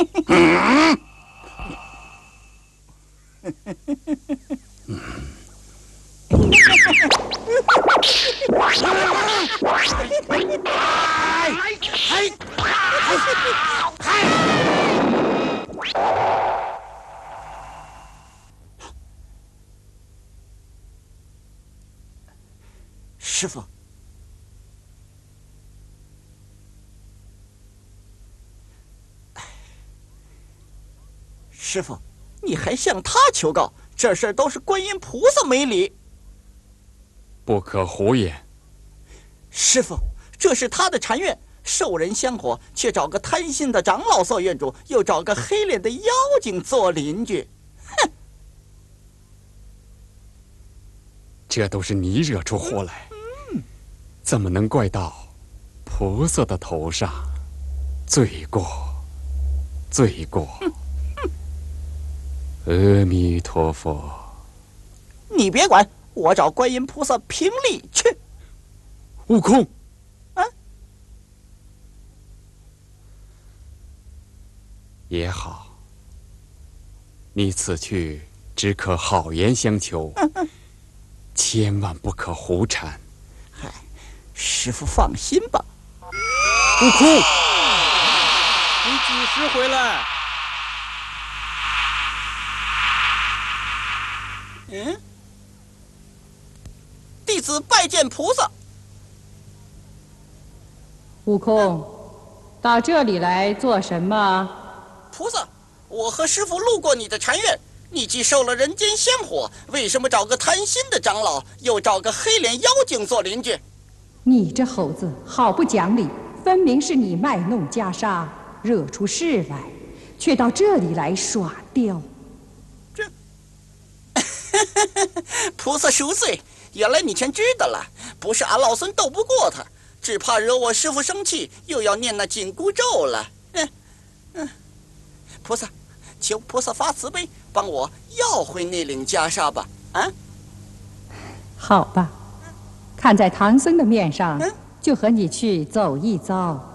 师傅，师傅，你还向他求告？这事儿都是观音菩萨没理。 不可胡言。 师傅，这是他的禅院，受人香火，却找个贪心的长老做院主，又找个黑脸的妖精做邻居。哼！ 这都是你惹出祸来，怎么能怪到菩萨的头上？罪过，罪过！阿弥陀佛。 你别管，我找观音菩萨评理去。 悟空， 啊， 也好，你此去只可好言相求，千万不可胡缠。 嗨，师傅放心吧。 悟空， 你几时回来？ 弟子拜见菩萨。 悟空，到这里来做什么？ 菩萨，我和师傅路过你的禅院，你既受了人间香火，为什么找个贪心的长老，又找个黑脸妖精做邻居？ 你这猴子好不讲理，分明是你卖弄袈裟，惹出事来，却到这里来耍刁。 这，菩萨赎罪，原来你全知道了。不是俺老孙斗不过他，只怕惹我师父生气，又要念那紧箍咒了。菩萨，求菩萨发慈悲，帮我要回那领袈裟吧。啊， 好吧，看在唐僧的面上，就和你去走一遭。